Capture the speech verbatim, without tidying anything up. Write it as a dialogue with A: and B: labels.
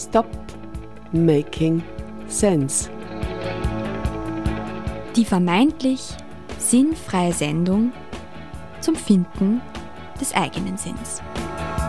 A: Stop making sense.
B: Die vermeintlich sinnfreie Sendung zum Finden des eigenen Sinns.